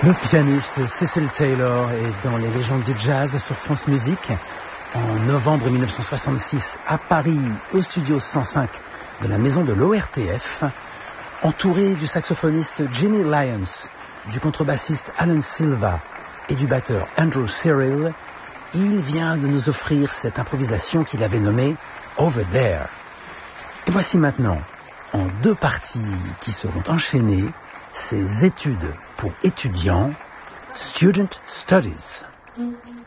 Le pianiste Cecil Taylor est dans les légendes du jazz sur France Musique. En novembre 1966, à Paris, au studio 105 de la maison de l'ORTF, entouré du saxophoniste Jimmy Lyons, du contrebassiste Alan Silva et du batteur Andrew Cyril, il vient de nous offrir cette improvisation qu'il avait nommée Over There. Et voici maintenant, en deux parties qui seront enchaînées, ses études pour étudiants, Student Studies.